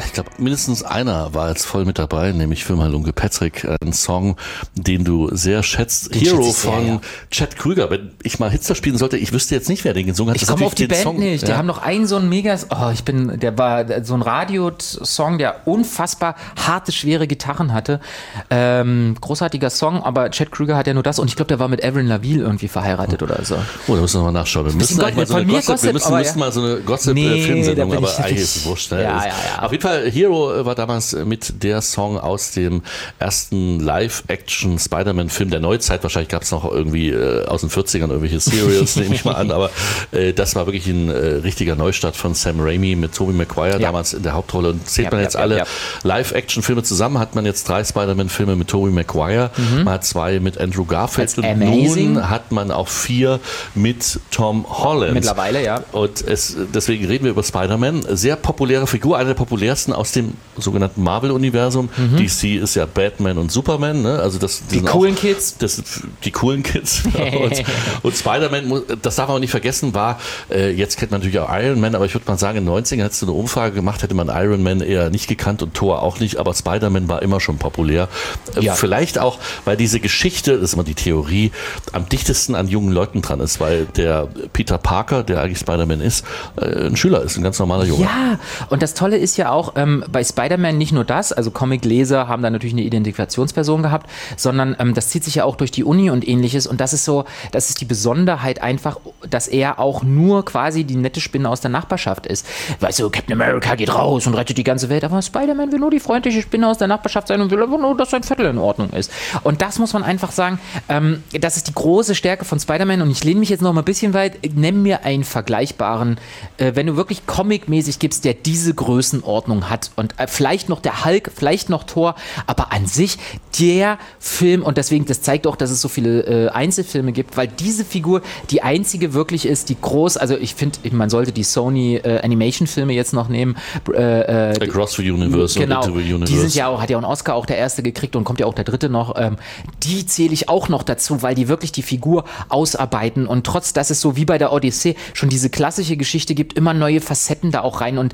ich glaube, mindestens einer war jetzt voll mit dabei, nämlich für Lunke Patrick, ein Song, den du sehr schätzt. Den Hero schätze ich sehr, von ja. Chad Krüger. Wenn ich mal Hitster spielen sollte, ich wüsste jetzt nicht, wer den gesungen hat. Ich Das komme ist auf die natürlich Band den Song, nicht. Die haben noch einen so einen der war so ein Radio-Song, der unfassbar harte, schwere Gitarren hatte. Großartiger Song, aber Chad Krüger hat ja nur das und ich glaube, der war mit Avril Lavigne irgendwie verheiratet oder so. Oh, da müssen wir mal nachschauen. Wir müssen eigentlich mal so eine müssen mal so eine Gossip-Filmsendung, aber eigentlich ist es wurscht. Ne? Ja. Auf jeden Fall, Hero war damals mit der Song aus dem ersten Live-Action Spider-Man-Film der Neuzeit. Wahrscheinlich gab es noch irgendwie aus den 40ern irgendwelche Serials, nehme ich mal an, aber das war wirklich ein richtiger Neustart von Sam Raimi mit Tobey Maguire damals in der Hauptrolle. Und zählt man jetzt alle Live-Action-Filme zusammen, hat man jetzt 3 Spider-Man-Filme mit Tobey Maguire, man hat 2 mit Andrew Garfield und nun hat man auch 4 mit Tom Holland. Mittlerweile, ja. Und deswegen reden wir über Spider-Man. Sehr populäre Figur, eine der populärsten aus dem sogenannten Marvel-Universum. DC ist ja Batman und Superman. Ne? Also die coolen Kids. Die coolen Kids. und Spider-Man, das darf man auch nicht vergessen, war, jetzt kennt man natürlich auch Iron Man, aber ich würde mal sagen, in den 90ern hättest du eine Umfrage gemacht, hätte man Iron Man eher nicht gekannt und Thor auch nicht, aber Spider-Man war immer schon populär. Vielleicht auch, weil diese Geschichte, das ist immer die Theorie, am dichtesten an jungen Leuten dran ist, weil der Peter Parker, der eigentlich Spider-Man ist, ein Schüler ist, ein ganz normaler Junge. Ja, und das Tolle ist ja auch bei Spider-Man nicht nur das, also Comicleser haben da natürlich eine Identifikationsperson gehabt, sondern das zieht sich ja auch durch die Uni und ähnliches und das ist die Besonderheit einfach, dass er auch nur quasi die nette Spinne aus der Nachbarschaft ist. Weißt du, Captain America geht raus und rettet die ganze Welt, aber Spider-Man will nur die freundliche Spinne aus der Nachbarschaft sein und will einfach nur, dass sein Viertel in Ordnung ist. Und das muss man einfach sagen, das ist die große Stärke von Spider-Man und ich lehne mich jetzt noch mal ein bisschen weit, nenn mir einen vergleichbaren, wenn du wirklich comicmäßig gibst, der diese Größenordnung hat und vielleicht noch der Hulk, vielleicht noch Thor, aber an sich der Film und deswegen, das zeigt auch, dass es so viele Einzelfilme gibt, weil diese Figur die einzige wirklich ist, die groß, also ich finde, man sollte die Sony Animation-Filme jetzt noch nehmen. Across the Universe genau, und Into the Universe. Die sind ja auch, hat ja auch einen Oscar auch der erste gekriegt und kommt ja auch der dritte noch. Die zähle ich auch noch dazu, weil die wirklich die Figur ausarbeiten und trotz, dass es so wie bei der Odyssee schon diese klassische Geschichte gibt, immer neue Facetten da auch rein und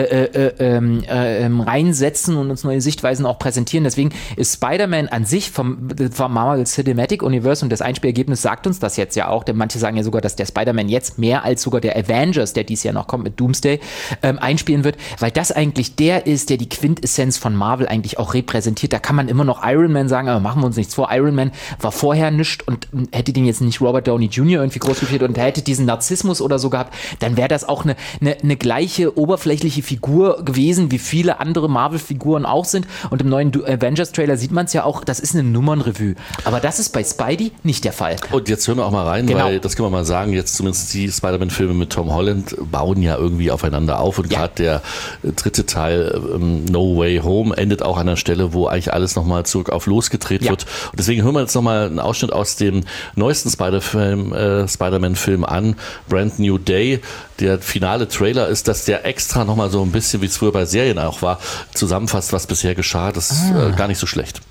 reinsetzen und uns neue Sichtweisen auch präsentieren. Deswegen ist Spider-Man an sich vom Marvel Cinematic Universe und das Einspielergebnis sagt uns das jetzt ja auch, denn manche sagen ja sogar, dass der Spider-Man jetzt mehr als sogar der Avengers, der dieses Jahr noch kommt mit Doomsday, einspielen wird, weil das eigentlich der ist, der die Quintessenz von Marvel eigentlich auch repräsentiert. Da kann man immer noch Iron Man sagen, aber machen wir uns nichts vor. Iron Man war vorher nichts und hätte den jetzt nicht Robert Downey Jr. irgendwie groß gespielt und hätte diesen Narzissmus oder so gehabt, dann wäre das auch eine gleiche oberflächliche Figur gewesen, wie viele andere Marvel-Figuren auch sind. Und im neuen Avengers-Trailer sieht man es ja auch, das ist eine Nummernrevue. Aber das ist bei Spidey nicht der Fall. Und jetzt hören wir auch mal rein, weil das können wir mal sagen, jetzt zumindest die Spider-Man-Filme mit Tom Holland bauen ja irgendwie aufeinander auf und gerade der dritte Teil No Way Home endet auch an einer Stelle, wo eigentlich alles nochmal zurück auf losgedreht wird. Und deswegen hören wir jetzt nochmal einen Ausschnitt aus dem neuesten Spider-Man-Film an, Brand New Day. Der finale Trailer ist, dass der extra nochmal so ein bisschen, wie es früher bei Serien auch war, zusammenfasst, was bisher geschah. Das ist gar nicht so schlecht.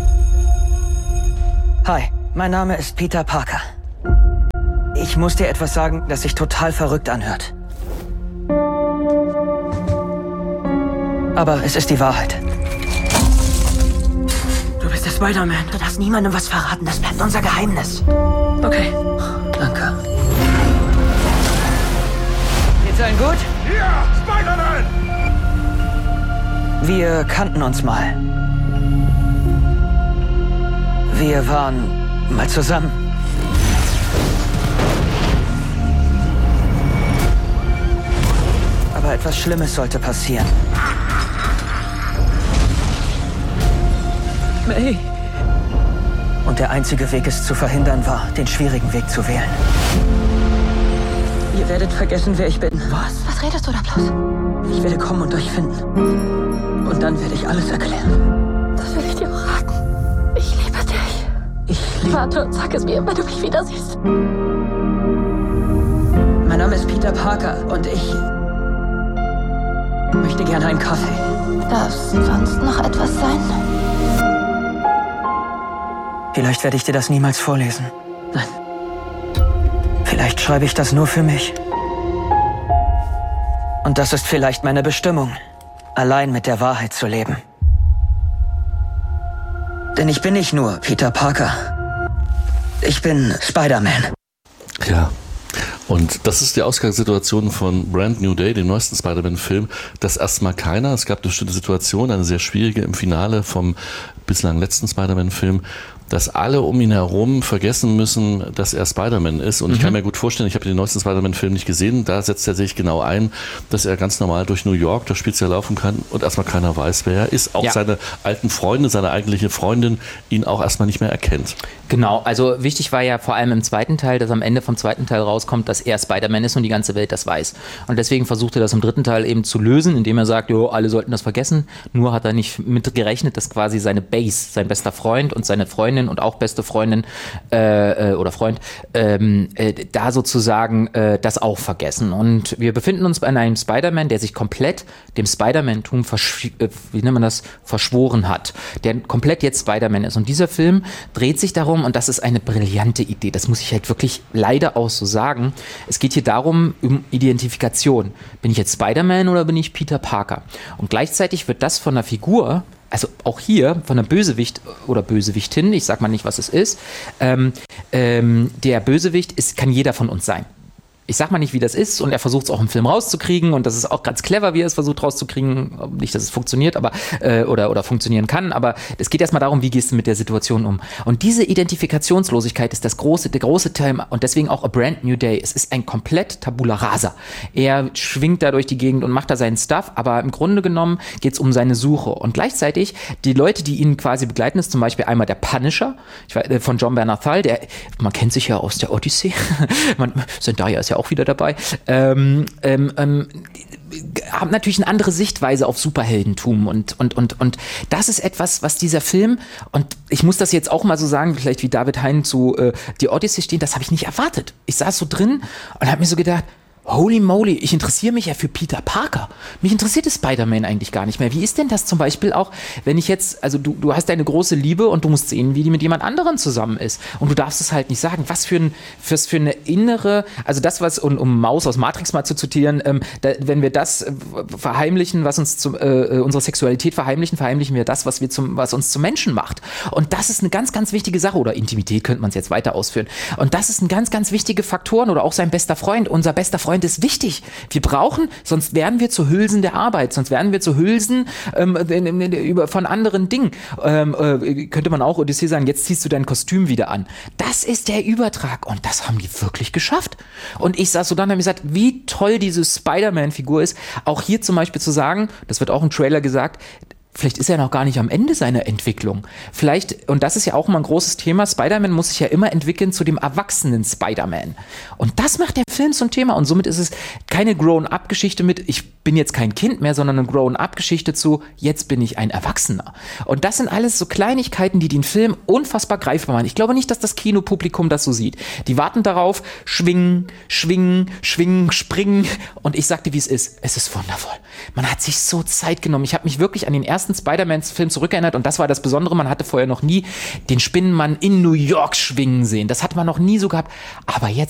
Hi, mein Name ist Peter Parker. Ich muss dir etwas sagen, das sich total verrückt anhört. Aber es ist die Wahrheit. Du bist der Spider-Man. Du darfst niemandem was verraten. Das bleibt unser Geheimnis. Okay. Danke. Geht's allen gut? Ja, Spider-Man! Wir kannten uns mal. Wir waren mal zusammen. Aber etwas Schlimmes sollte passieren. May. Und der einzige Weg, es zu verhindern, war, den schwierigen Weg zu wählen. Ihr werdet vergessen, wer ich bin. Was? Was redest du da bloß? Ich werde kommen und euch finden. Und dann werde ich alles erklären. Das will ich dir auch raten. Ich liebe dich. Warte und sag es mir, wenn du mich wieder siehst. Mein Name ist Peter Parker und ich möchte gerne einen Kaffee. Darf sonst noch etwas sein? Vielleicht werde ich dir das niemals vorlesen. Nein. Vielleicht schreibe ich das nur für mich. Und das ist vielleicht meine Bestimmung. allein mit der Wahrheit zu leben. Denn ich bin nicht nur Peter Parker. Ich bin Spider-Man. Ja. Und das ist die Ausgangssituation von Brand New Day, dem neuesten Spider-Man-Film, dass erstmal keiner, es gab eine bestimmte Situation, eine sehr schwierige im Finale vom bislang letzten Spider-Man-Film, dass alle um ihn herum vergessen müssen, dass er Spider-Man ist. Und ich kann mir gut vorstellen, ich habe den neuesten Spider-Man-Film nicht gesehen, da setzt er sich genau ein, dass er ganz normal durch New York, das Spiel laufen kann und erstmal keiner weiß, wer er ist. Auch seine alten Freunde, seine eigentliche Freundin ihn auch erstmal nicht mehr erkennt. Genau, also wichtig war ja vor allem im zweiten Teil, dass am Ende vom zweiten Teil rauskommt, dass er Spider-Man ist und die ganze Welt das weiß. Und deswegen versucht er das im dritten Teil eben zu lösen, indem er sagt, jo, alle sollten das vergessen. Nur hat er nicht mit gerechnet, dass quasi seine Base, sein bester Freund und seine Freundin und auch beste Freundin oder Freund da sozusagen das auch vergessen. Und wir befinden uns bei einem Spider-Man, der sich komplett dem Spider-Man-Tum verschworen hat, der komplett jetzt Spider-Man ist. Und dieser Film dreht sich darum, und das ist eine brillante Idee, das muss ich halt wirklich leider auch so sagen, es geht hier darum, um Identifikation. Bin ich jetzt Spider-Man oder bin ich Peter Parker? Und gleichzeitig wird das von einer Figur, also auch hier von einer Bösewicht oder Bösewichtin, ich sag mal nicht, was es ist, der Bösewicht kann jeder von uns sein. Ich sag mal nicht, wie das ist, und er versucht es auch im Film rauszukriegen, und das ist auch ganz clever, wie er es versucht rauszukriegen. Nicht, dass es funktioniert, aber oder funktionieren kann, aber es geht erstmal darum, wie gehst du mit der Situation um. Und diese Identifikationslosigkeit ist der große Thema, und deswegen auch A Brand New Day. Es ist ein komplett Tabula Rasa. Er schwingt da durch die Gegend und macht da seinen Stuff, aber im Grunde genommen geht es um seine Suche. Und gleichzeitig, die Leute, die ihn quasi begleiten, ist zum Beispiel einmal der Punisher von John Bernthal, man kennt sich ja aus der Odyssey, Zendaya ist ja auch wieder dabei, haben natürlich eine andere Sichtweise auf Superheldentum und das ist etwas, was dieser Film, und ich muss das jetzt auch mal so sagen, vielleicht wie David Hein zu die Odyssey stehen, das habe ich nicht erwartet. Ich saß so drin und habe mir so gedacht, holy moly, ich interessiere mich ja für Peter Parker. Mich interessiert Spider-Man eigentlich gar nicht mehr. Wie ist denn das zum Beispiel auch, wenn ich jetzt, also du hast deine große Liebe und du musst sehen, wie die mit jemand anderem zusammen ist. Und du darfst es halt nicht sagen. Was für eine innere, also das, was, um Maus aus Matrix mal zu zitieren, wenn wir das verheimlichen, was uns unsere Sexualität verheimlichen wir das, was uns zum Menschen macht. Und das ist eine ganz, ganz wichtige Sache. Oder Intimität könnte man es jetzt weiter ausführen. Und das ist ein ganz, ganz wichtige Faktoren. Oder auch sein bester Freund. Unser bester Freund ist wichtig. Wir brauchen, sonst werden wir zu Hülsen der Arbeit, sonst werden wir zu Hülsen von anderen Dingen. Könnte man auch Odyssee sagen, jetzt ziehst du dein Kostüm wieder an. Das ist der Übertrag, und das haben die wirklich geschafft. Und ich saß so dann und habe gesagt, wie toll diese Spider-Man-Figur ist. Auch hier zum Beispiel zu sagen, das wird auch im Trailer gesagt, vielleicht ist er noch gar nicht am Ende seiner Entwicklung. Vielleicht, und das ist ja auch immer ein großes Thema, Spider-Man muss sich ja immer entwickeln zu dem erwachsenen Spider-Man. Und das macht der Film zum Thema. Und somit ist es keine Grown-up-Geschichte mit, ich bin jetzt kein Kind mehr, sondern eine Grown-up-Geschichte zu, jetzt bin ich ein Erwachsener. Und das sind alles so Kleinigkeiten, die den Film unfassbar greifbar machen. Ich glaube nicht, dass das Kinopublikum das so sieht. Die warten darauf, schwingen, springen. Und ich sagte, wie es ist. Es ist wundervoll. Man hat sich so Zeit genommen. Ich habe mich wirklich an den ersten Spider-Man-Film zurückerinnert, und das war das Besondere, man hatte vorher noch nie den Spinnenmann in New York schwingen sehen. Das hat man noch nie so gehabt. Aber jetzt